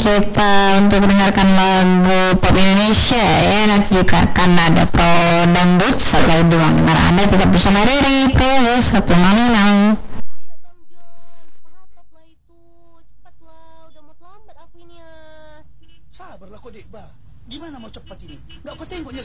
kita untuk mendengarkan lagu pop Indonesia ya. Nanti juga akan ada pro dangdut setelah itu. Dimana Anda tetap bersama Riri Pro 106. Sabarlah kau dek ba. Gimana mau cepat ini? Nggak kau tengoknya